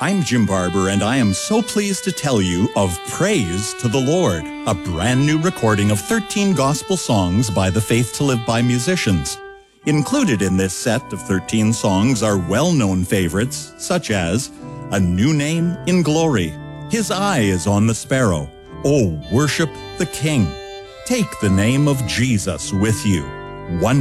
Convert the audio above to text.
I'm Jim Barber, and I am so pleased to tell you of Praise to the Lord, a brand new recording of 13 gospel songs by the Faith to Live By musicians. Included in this set of 13 songs are well-known favorites, such as A New Name in Glory, His Eye is on the Sparrow, Oh, Worship the King, Take the Name of Jesus with You, One